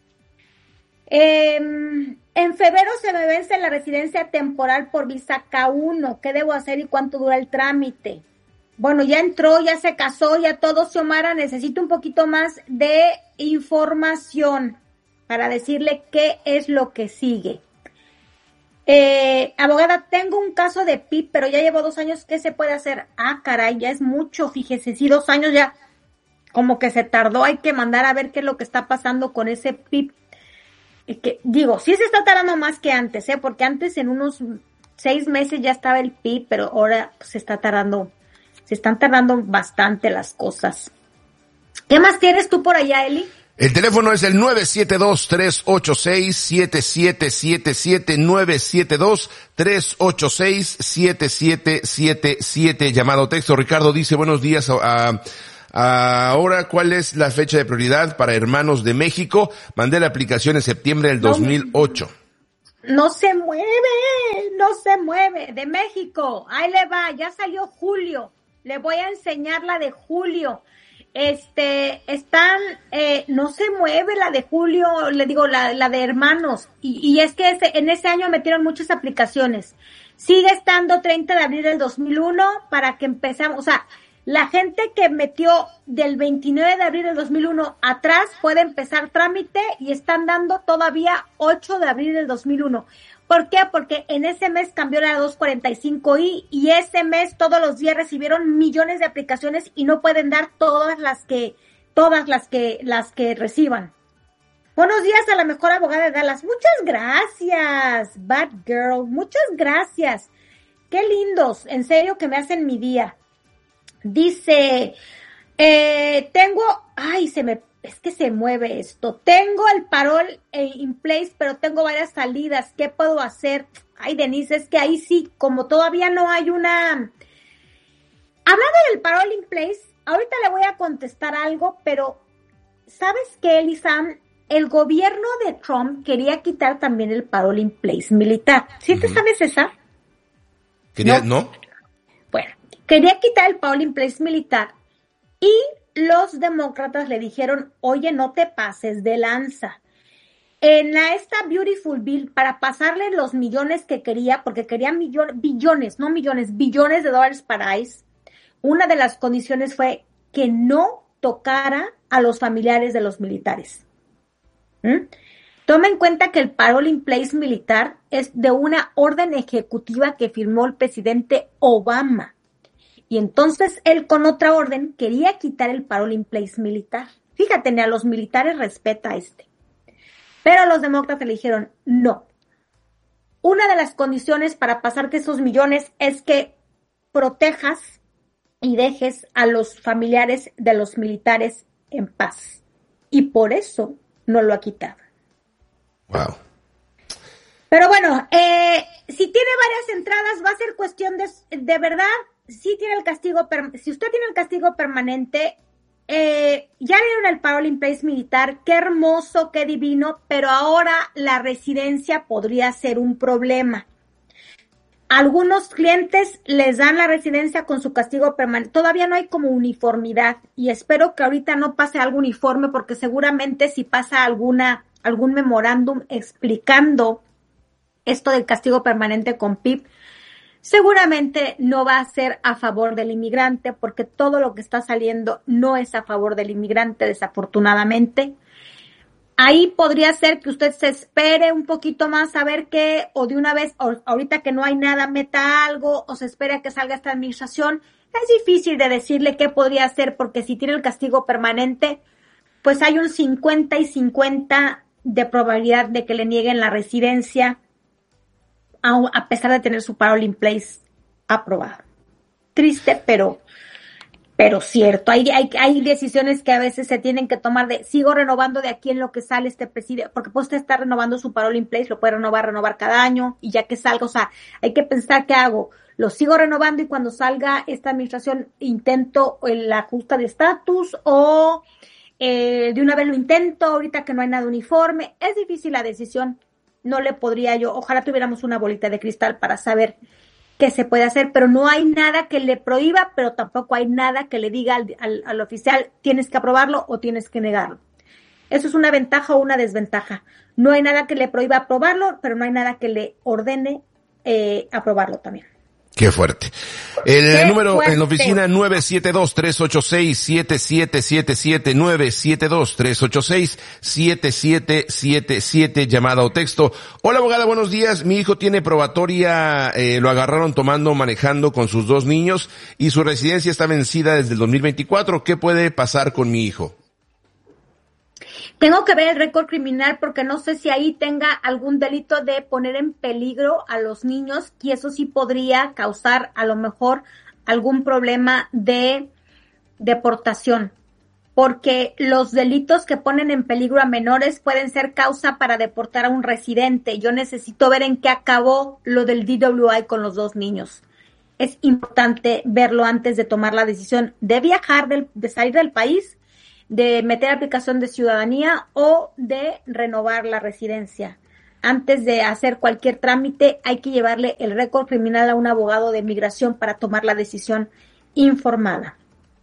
En febrero se me vence la residencia temporal por visa K1. ¿Qué debo hacer y cuánto dura el trámite? Bueno, ya entró, ya se casó, ya todo, Xiomara. Necesito un poquito más de información para decirle qué es lo que sigue. Abogada, tengo un caso de PIP, pero ya llevo 2 años. ¿Qué se puede hacer? Ah, caray, ya es mucho, fíjese, sí, 2 años ya, como que se tardó. Hay que mandar a ver qué es lo que está pasando con ese PIP. Que, digo, sí se está tardando más que antes, porque antes en unos 6 meses ya estaba el PIP, pero ahora pues, se están tardando bastante las cosas. ¿Qué más tienes tú por allá, Eli? El teléfono es el 972-386-7777, 972-386-7777, llamado texto. Ricardo dice, buenos días, ahora, ¿cuál es la fecha de prioridad para Hermanos de México? Mandé la aplicación en septiembre del 2008. No se mueve, de México. Ahí le va, ya salió Julio. Le voy a enseñar la de Julio. No se mueve la de Julio, le digo, la de Hermanos. Y es que en ese año metieron muchas aplicaciones. Sigue estando 30 de abril del 2001 para que empezamos, o sea, la gente que metió del 29 de abril del 2001 atrás puede empezar trámite y están dando todavía 8 de abril del 2001. ¿Por qué? Porque en ese mes cambió la 245I y ese mes todos los días recibieron millones de aplicaciones y no pueden dar todas las que reciban. Buenos días a la mejor abogada de Dallas. Muchas gracias, Bad Girl. Muchas gracias. Qué lindos. En serio que me hacen mi día. Dice, es que se mueve esto. Tengo el parol in place, pero tengo varias salidas. ¿Qué puedo hacer? Ay, Denise, es que ahí sí, como todavía no hay una... Hablando del parol in place, ahorita le voy a contestar algo, pero ¿sabes qué, Elisam? El gobierno de Trump quería quitar también el parol in place militar. ¿Sí te sabes esa? ¿No? Bueno, quería quitar el parol in place militar y los demócratas le dijeron, oye, no te pases de lanza. En esta Beautiful Bill, para pasarle los millones que quería, porque quería billones de dólares para ICE, una de las condiciones fue que no tocara a los familiares de los militares. Toma en cuenta que el parole in place militar es de una orden ejecutiva que firmó el presidente Obama. Y entonces él con otra orden quería quitar el parole in place militar. Fíjate, ni a los militares respeta Pero los demócratas le dijeron no. Una de las condiciones para pasarte esos millones es que protejas y dejes a los familiares de los militares en paz. Y por eso no lo ha quitado. Wow. Pero bueno, si tiene varias entradas va a ser cuestión de verdad. Si tiene el castigo, si usted tiene el castigo permanente, ya le dieron el parole in place militar, qué hermoso, qué divino, pero ahora la residencia podría ser un problema. Algunos clientes les dan la residencia con su castigo permanente. Todavía no hay como uniformidad y espero que ahorita no pase algo uniforme porque seguramente si pasa algún memorándum explicando esto del castigo permanente con PIP, seguramente no va a ser a favor del inmigrante porque todo lo que está saliendo no es a favor del inmigrante, desafortunadamente. Ahí podría ser que usted se espere un poquito más a ver qué, o de una vez, ahorita que no hay nada, meta algo, o se espere a que salga esta administración. Es difícil de decirle qué podría hacer porque si tiene el castigo permanente, pues hay un 50 y 50 de probabilidad de que le nieguen la residencia a pesar de tener su parole in place aprobado. Triste, pero cierto. Hay decisiones que a veces se tienen que tomar sigo renovando de aquí en lo que sale este presidente, porque pues usted está renovando su parole in place, lo puede renovar cada año, y ya que salga, o sea, hay que pensar qué hago. Lo sigo renovando y cuando salga esta administración intento el ajuste de estatus o de una vez lo intento ahorita que no hay nada uniforme. Es difícil la decisión. No le podría yo, ojalá tuviéramos una bolita de cristal para saber qué se puede hacer, pero no hay nada que le prohíba, pero tampoco hay nada que le diga al oficial, tienes que aprobarlo o tienes que negarlo. Eso es una ventaja o una desventaja. No hay nada que le prohíba aprobarlo, pero no hay nada que le ordene aprobarlo también. Qué fuerte. El número en la oficina 972-386-7777, 972-386-7777, llamada o texto. Hola abogada, buenos días. Mi hijo tiene probatoria, lo agarraron manejando con sus 2 niños y su residencia está vencida desde el 2024. ¿Qué puede pasar con mi hijo? Tengo que ver el récord criminal porque no sé si ahí tenga algún delito de poner en peligro a los niños, y eso sí podría causar a lo mejor algún problema de deportación, porque los delitos que ponen en peligro a menores pueden ser causa para deportar a un residente. Yo necesito ver en qué acabó lo del DWI con los 2 niños. Es importante verlo antes de tomar la decisión de viajar, de salir del país, de meter aplicación de ciudadanía o de renovar la residencia. Antes de hacer cualquier trámite hay que llevarle el récord criminal a un abogado de migración para tomar la decisión informada.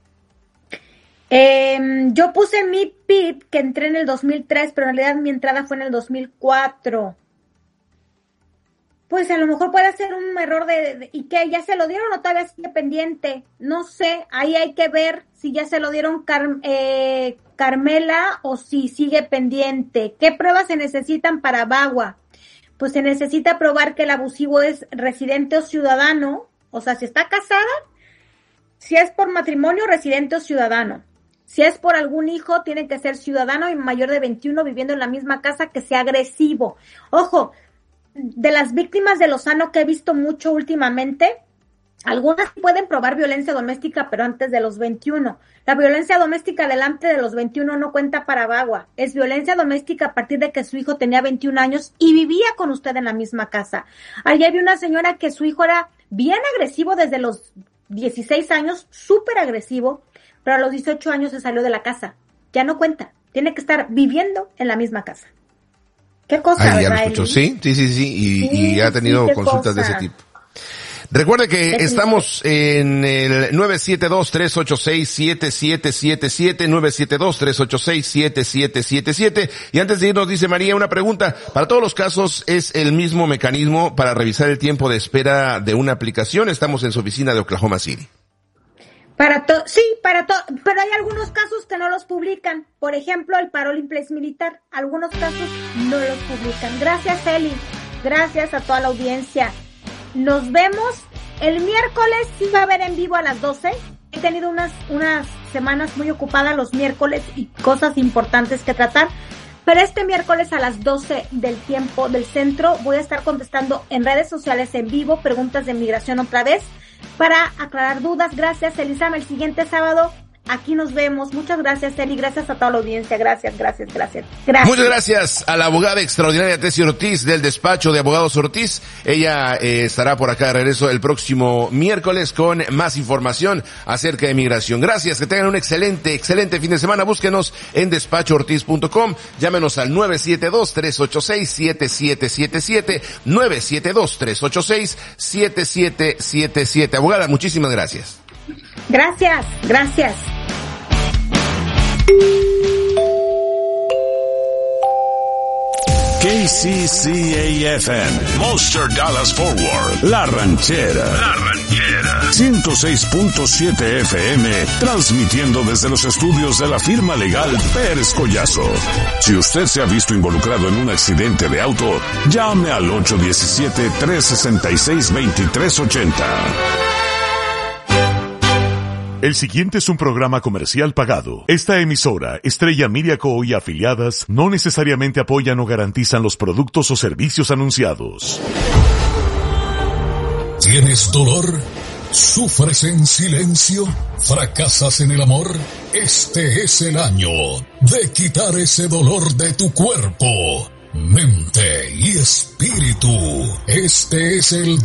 Yo puse en mi PIB que entré en el 2003, pero en realidad mi entrada fue en el 2004. Pues a lo mejor puede ser un error y que ya se lo dieron o todavía sigue pendiente. No sé, ahí hay que ver si ya se lo dieron Carmela o si sigue pendiente. ¿Qué pruebas se necesitan para VAWA? Pues se necesita probar que el abusivo es residente o ciudadano. O sea, si está casada, si es por matrimonio, residente o ciudadano. Si es por algún hijo, tiene que ser ciudadano y mayor de 21 viviendo en la misma casa, que sea agresivo. Ojo, de las víctimas de Lozano que he visto mucho últimamente, algunas pueden probar violencia doméstica, pero antes de los 21. La violencia doméstica delante de los 21 no cuenta para VAWA. Es violencia doméstica a partir de que su hijo tenía 21 años y vivía con usted en la misma casa. Ayer vi una señora que su hijo era bien agresivo desde los 16 años, súper agresivo, pero a los 18 años se salió de la casa. Ya no cuenta. Tiene que estar viviendo en la misma casa. ¿Qué cosa? Ya lo escuchó. Sí. Y ha tenido consultas de ese tipo. Recuerde que estamos en el 972-386-7777, 972-386-7777. Y antes de irnos, dice María, una pregunta. ¿Para todos los casos es el mismo mecanismo para revisar el tiempo de espera de una aplicación? Estamos en su oficina de Oklahoma City. Sí, pero hay algunos casos que no los publican. Por ejemplo, el parole in place militar. Algunos casos no los publican. Gracias, Eli. Gracias a toda la audiencia. Nos vemos el miércoles. Sí va a haber en vivo a las 12. He tenido unas semanas muy ocupadas los miércoles y cosas importantes que tratar. Pero este miércoles a las 12 del tiempo del centro voy a estar contestando en redes sociales en vivo preguntas de migración otra vez, para aclarar dudas. Gracias, Elizama. El siguiente sábado aquí nos vemos. Muchas gracias, Eli. Gracias a toda la audiencia. Gracias. Muchas gracias a la abogada extraordinaria Tessie Ortiz del despacho de abogados Ortiz. Ella estará por acá de regreso el próximo miércoles con más información acerca de migración. Gracias, que tengan un excelente fin de semana. Búsquenos en despachoortiz.com. Llámenos al 972-386-7777, 972-386-7777. Abogada, muchísimas gracias. Gracias. KCCA-FM, Monster Dallas Forward, La Ranchera, 106.7 FM, transmitiendo desde los estudios de la firma legal Pérez Collazo. Si usted se ha visto involucrado en un accidente de auto, llame al 817-366-2380. El siguiente es un programa comercial pagado. Esta emisora, Estrella Media Co. y afiliadas, no necesariamente apoyan o garantizan los productos o servicios anunciados. ¿Tienes dolor? ¿Sufres en silencio? ¿Fracasas en el amor? Este es el año de quitar ese dolor de tu cuerpo, mente y espíritu. Este es el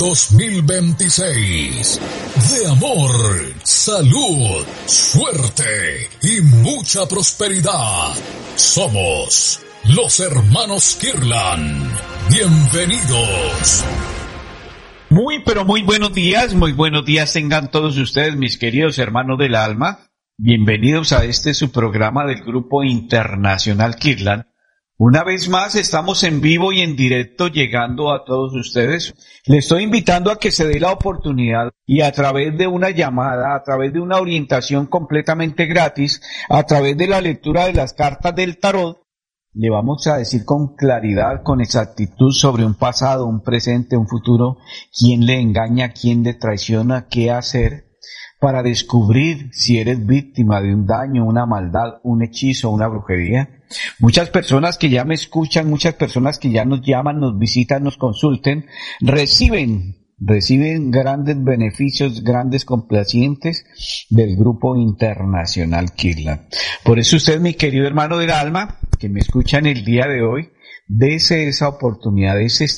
2026 de amor, salud, suerte y mucha prosperidad. Somos los hermanos Kirlan. Bienvenidos. Muy buenos días tengan todos ustedes, mis queridos hermanos del alma. Bienvenidos a su programa del Grupo Internacional Kirlan, Una vez más estamos en vivo y en directo llegando a todos ustedes. Les estoy invitando a que se dé la oportunidad y a través de una llamada, a través de una orientación completamente gratis, a través de la lectura de las cartas del tarot, le vamos a decir con claridad, con exactitud sobre un pasado, un presente, un futuro, quién le engaña, quién le traiciona, qué hacer, para descubrir si eres víctima de un daño, una maldad, un hechizo, una brujería. Muchas personas que ya me escuchan, muchas personas que ya nos llaman, nos visitan, nos consulten, reciben grandes beneficios, grandes complacientes del Grupo Internacional Kirlan. Por eso usted, mi querido hermano del alma, que me escucha en el día de hoy, dese esa oportunidad,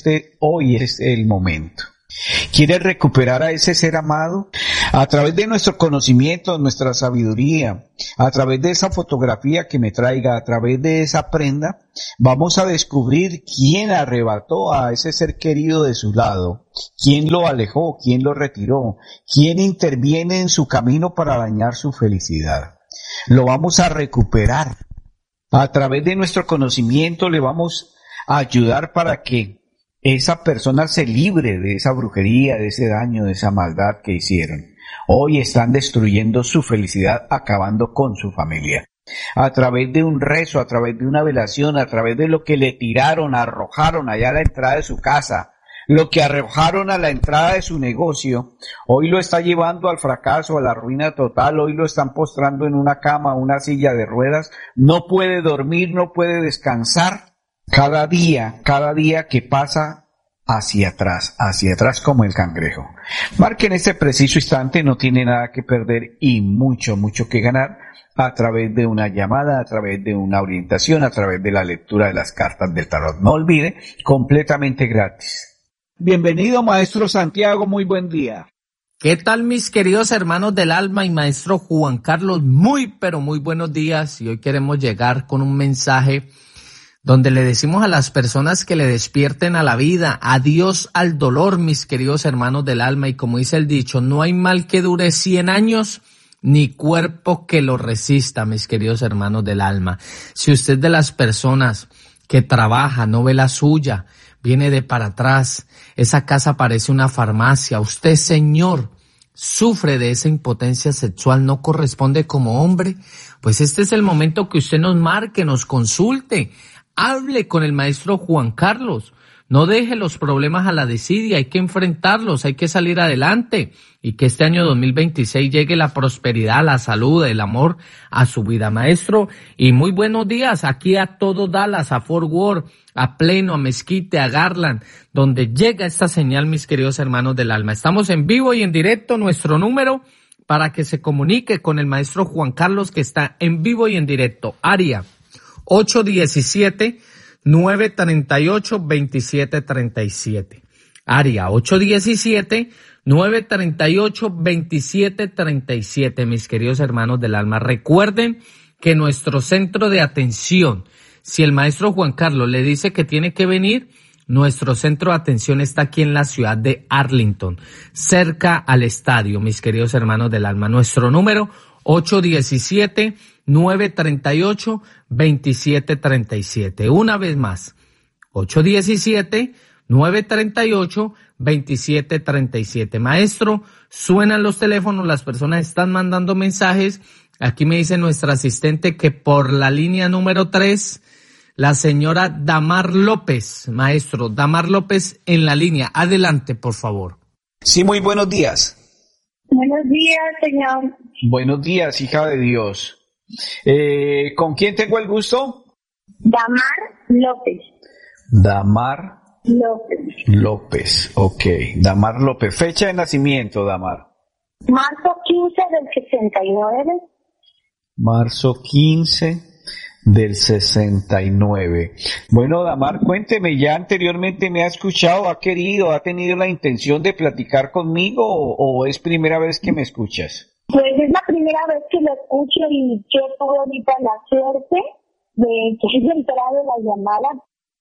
hoy es el momento. ¿Quiere recuperar a ese ser amado? A través de nuestro conocimiento, nuestra sabiduría, a través de esa fotografía que me traiga, a través de esa prenda, vamos a descubrir quién arrebató a ese ser querido de su lado, quién lo alejó, quién lo retiró, quién interviene en su camino para dañar su felicidad. Lo vamos a recuperar. A través de nuestro conocimiento le vamos a ayudar para que esa persona se libre de esa brujería, de ese daño, de esa maldad que hicieron. Hoy están destruyendo su felicidad, acabando con su familia. A través de un rezo, a través de una velación, a través de lo que le tiraron, arrojaron allá a la entrada de su casa, lo que arrojaron a la entrada de su negocio, hoy lo está llevando al fracaso, a la ruina total. Hoy lo están postrando en una cama, una silla de ruedas. No puede dormir, no puede descansar. Cada día que pasa hacia atrás como el cangrejo. Marque en este preciso instante, no tiene nada que perder y mucho que ganar a través de una llamada, a través de una orientación, a través de la lectura de las cartas del tarot. No olvide, completamente gratis. Bienvenido, maestro Santiago, muy buen día. ¿Qué tal, mis queridos hermanos del alma y maestro Juan Carlos? Muy buenos días, y hoy queremos llegar con un mensaje donde le decimos a las personas que le despierten a la vida, adiós al dolor, mis queridos hermanos del alma, y como dice el dicho, no hay mal que dure 100 años, ni cuerpo que lo resista, mis queridos hermanos del alma. Si usted de las personas que trabaja, no ve la suya, viene de para atrás, esa casa parece una farmacia, usted, señor, sufre de esa impotencia sexual, no corresponde como hombre, pues este es el momento que usted nos marque, nos consulte. Hable con el maestro Juan Carlos, no deje los problemas a la desidia, hay que enfrentarlos, hay que salir adelante y que este año 2026 llegue la prosperidad, la salud, el amor a su vida, maestro. Y muy buenos días aquí a todo Dallas, a Fort Worth, a Pleno, a Mezquite, a Garland, donde llega esta señal, mis queridos hermanos del alma. Estamos en vivo y en directo, nuestro número para que se comunique con el maestro Juan Carlos, que está en vivo y en directo, área 817-938-2737. Área 817-938-2737, mis queridos hermanos del alma. Recuerden que nuestro centro de atención, si el maestro Juan Carlos le dice que tiene que venir, nuestro centro de atención está aquí en la ciudad de Arlington, cerca al estadio, mis queridos hermanos del alma. Nuestro número 817-938-2737. Una vez más, 817-938-2737. Maestro, suenan los teléfonos, las personas están mandando mensajes. Aquí me dice nuestra asistente que por la línea número 3, la señora Damar López. Maestro, Damar López en la línea. Adelante, por favor. Sí, muy buenos días. Buenos días, señor. Buenos días, hija de Dios. ¿Con quién tengo el gusto? Damar López. Damar López. López, ok. Damar López. Fecha de nacimiento, Damar. Marzo 15 del 69. Marzo 15 del 69. Bueno, Damar, cuénteme, ya anteriormente me ha escuchado, ha querido, ha tenido la intención de platicar conmigo o es primera vez que me escuchas? Pues es la primera vez que lo escucho y yo tuve ahorita la suerte de que haya entrado la llamada.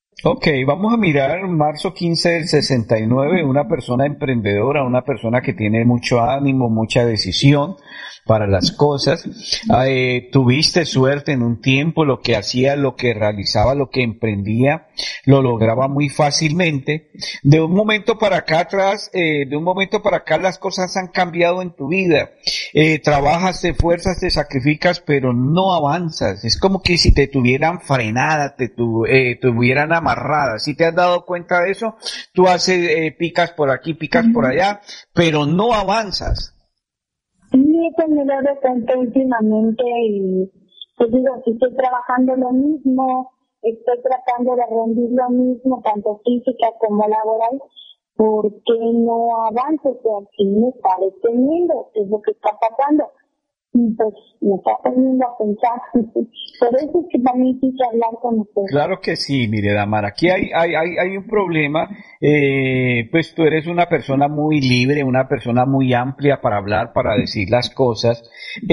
Ok, vamos a mirar marzo 15 del 69, una persona emprendedora, una persona que tiene mucho ánimo, mucha decisión para las cosas. Tuviste suerte en un tiempo, lo que hacía, lo que realizaba, lo que emprendía, lo lograba muy fácilmente. De un momento para acá las cosas han cambiado en tu vida. Trabajas, te esfuerzas, te sacrificas, pero no avanzas. Es como que si te tuvieran frenada, te tuvieran amarrada. Si te has dado cuenta de eso, tú haces, picas por aquí, picas por allá, pero no avanzas. Sí, eso me lo doy cuenta últimamente y pues digo, si estoy trabajando lo mismo, estoy tratando de rendir lo mismo, tanto física como laboral, ¿por qué no avanzo? O sea, aquí me está deteniendo, ¿qué es lo que está pasando? Y pues me está poniendo a pensar. Por eso es que también quise hablar con usted. Claro que sí, mire, Damar, aquí hay un problema. Pues tú eres una persona muy libre, una persona muy amplia para hablar, para decir las cosas.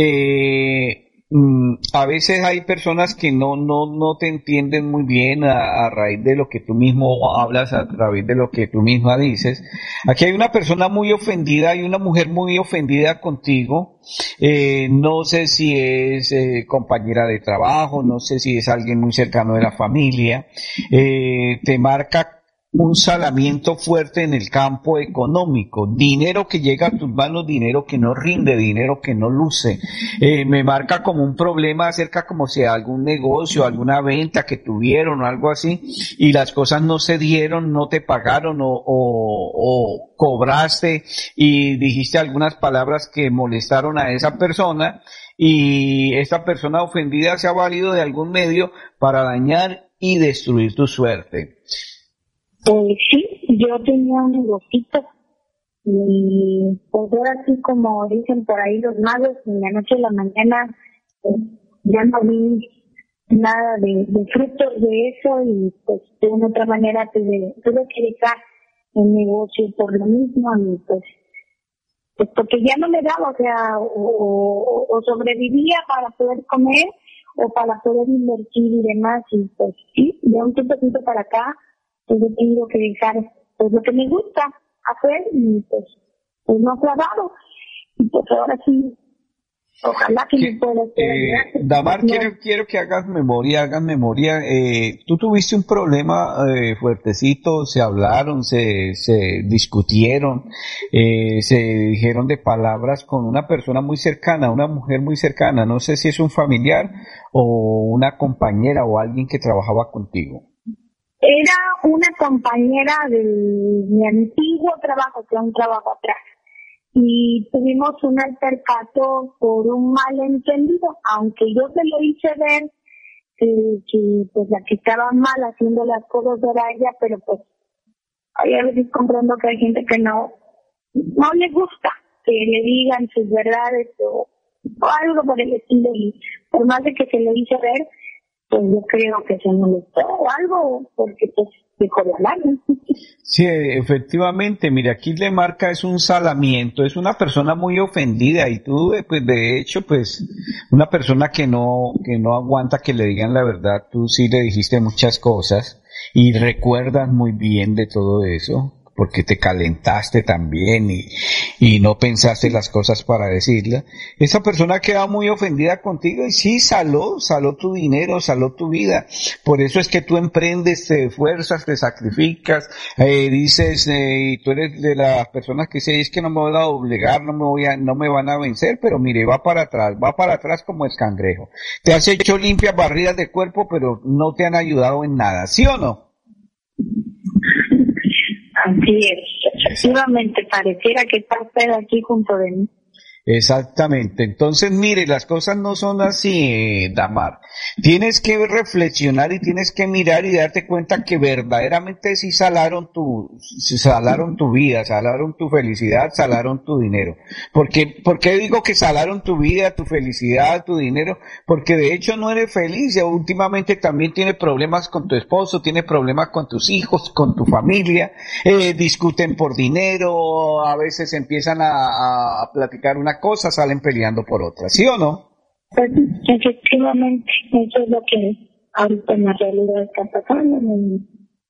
A veces hay personas que no te entienden muy bien a raíz de lo que tú mismo hablas, a través de lo que tú misma dices. Aquí hay una persona muy ofendida, hay una mujer muy ofendida contigo. No sé si es compañera de trabajo, no sé si es alguien muy cercano de la familia. Te marca un salamiento fuerte en el campo económico, dinero que llega a tus manos, dinero que no rinde, dinero que no luce. Me marca como un problema acerca como si algún negocio, alguna venta que tuvieron o algo así, y las cosas no se dieron, no te pagaron o cobraste y dijiste algunas palabras que molestaron a esa persona, y esa persona ofendida se ha valido de algún medio para dañar y destruir tu suerte. Sí, yo tenía un negocito y pues ahora sí, como dicen por ahí los magos, en la noche a la mañana ya no vi nada de frutos de eso, y pues de una otra manera tuve que dejar el negocio por lo mismo, y pues porque ya no me daba, o sea, o sobrevivía para poder comer o para poder invertir y demás, y pues sí, de un tiempo para acá pues yo tengo que dejar pues lo que me gusta hacer, y pues no se ha dado, y pues ahora sí, ojalá que me pueda hacer. Damar, quiero que hagas memoria. Tú tuviste un problema fuertecito, se hablaron, se discutieron, se dijeron de palabras con una persona muy cercana, una mujer muy cercana, no sé si es un familiar o una compañera o alguien que trabajaba contigo. Era una compañera de mi antiguo trabajo, que era un trabajo atrás, y tuvimos un altercado por un malentendido, aunque yo se lo hice ver que pues la que estaba mal haciendo las cosas era ella, pero pues a veces comprendo que hay gente que no le gusta que le digan sus verdades o algo por el estilo, y por más de que se lo hice ver, pues yo creo que se molestó o algo, porque pues dejó de hablar. Sí, efectivamente, mire, aquí le marca es un salamiento, es una persona muy ofendida, y tú, pues de hecho, pues una persona que no aguanta que le digan la verdad. Tú sí le dijiste muchas cosas y recuerdas muy bien de todo eso, porque te calentaste también y no pensaste las cosas para decirla. Esa persona queda muy ofendida contigo, y sí, saló tu dinero, saló tu vida. Por eso es que tú emprendes, te esfuerzas, te sacrificas, dices, y tú eres de las personas que dicen, es que no me voy a doblegar, no me van a vencer, pero mire, va para atrás como el cangrejo. Te has hecho limpias barridas de cuerpo, pero no te han ayudado en nada, ¿sí o no? Así es, efectivamente, pareciera que está usted aquí junto de mí. Exactamente. Entonces, mire, las cosas no son así, Damar. Tienes que reflexionar y tienes que mirar y darte cuenta que verdaderamente sí salaron tu vida, salaron tu felicidad, salaron tu dinero. ¿Por qué digo que salaron tu vida, tu felicidad, tu dinero? Porque de hecho no eres feliz. Últimamente también tienes problemas con tu esposo, tienes problemas con tus hijos, con tu familia, discuten por dinero, a veces empiezan a platicar una cosa, salen peleando por otra, ¿sí o no? Pues, efectivamente, eso es lo que ahorita en la realidad está pasando.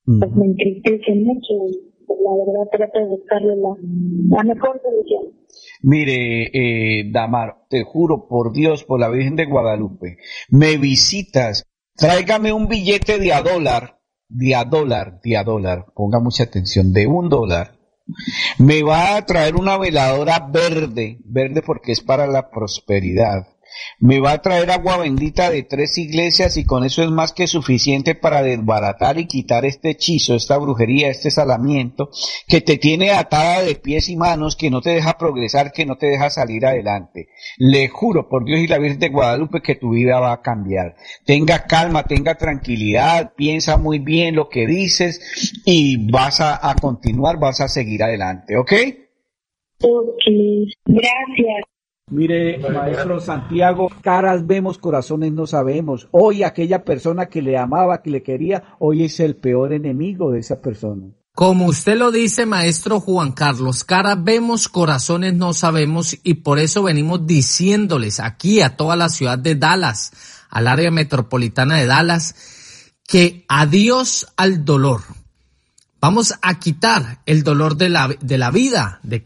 pues me entristece mucho. Pues la verdad trato de buscarle la mejor solución. Mire, Damar, te juro por Dios, por la Virgen de Guadalupe, me visitas, tráigame un billete de a dólar, ponga mucha atención, de $1. Me va a traer una veladora verde porque es para la prosperidad. Me va a traer agua bendita de 3 iglesias y con eso es más que suficiente para desbaratar y quitar este hechizo, esta brujería, este salamiento que te tiene atada de pies y manos, que no te deja progresar, que no te deja salir adelante. Le juro por Dios y la Virgen de Guadalupe que tu vida va a cambiar. Tenga calma, tenga tranquilidad, piensa muy bien lo que dices y vas a continuar, vas a seguir adelante, ¿ok? Ok, gracias. Mire, maestro Santiago, caras vemos, corazones no sabemos. Hoy aquella persona que le amaba, que le quería, hoy es el peor enemigo de esa persona. Como usted lo dice, maestro Juan Carlos, caras vemos, corazones no sabemos, y por eso venimos diciéndoles aquí a toda la ciudad de Dallas, al área metropolitana de Dallas, que adiós al dolor. Vamos a quitar el dolor de la vida de